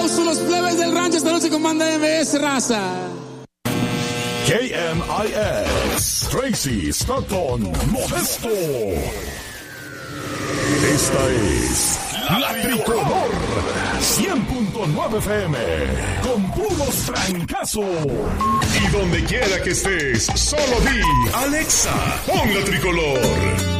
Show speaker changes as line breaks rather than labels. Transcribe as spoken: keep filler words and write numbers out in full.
aplauso a los plebes del rancho esta noche con Banda M S, raza.
K M I X, Tracy, Stockton, Modesto. Esta es La Tricolor, cien punto nueve F M, con puros trancazos. Y donde quiera que estés, solo di, Alexa, pon La Tricolor.